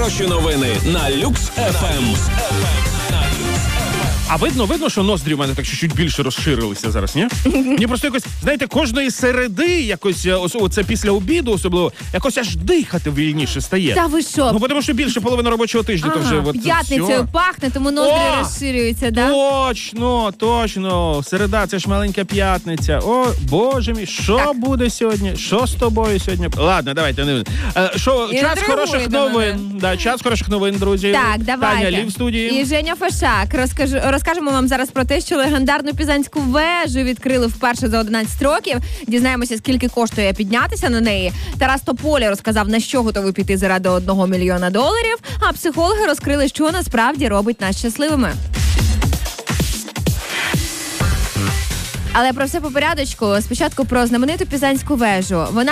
Хороші новини на Люкс ФМ. А видно, що ноздрі в мене так чуть більше розширилися зараз, ні? Мені просто якось, знаєте, кожної середи, якось, оце після обіду особливо, якось аж дихати вільніше стає. Та ви що? Ну, тому що більше половини робочого тижня, то вже от п'ятницею пахне, тому ноздрі розширюються, да? Точно. Середа, це ж маленька п'ятниця. О, боже мій, що буде сьогодні? Що з тобою сьогодні? Ладно, давайте. Час хороших новин. Да, час хороших новин, друзі. Так, давайте. Таня Лі в студії. І Женя Фошак. Розкажемо вам зараз про те, що легендарну Пізанську вежу відкрили вперше за 11 років. Дізнаємося, скільки коштує піднятися на неї. Тарас Тополя розказав, на що готовий піти заради $1 мільйона. А психологи розкрили, що насправді робить нас щасливими. Але про все по порядочку. Спочатку про знамениту Пізанську вежу. Вона